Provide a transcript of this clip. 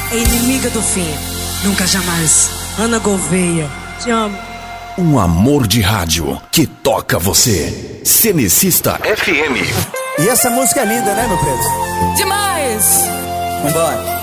é inimiga do fim. Nunca jamais. Ana Gouveia, te amo. Um amor de rádio que toca você. Cenecista FM. E essa música é linda, né, meu preto? Demais! Vambora.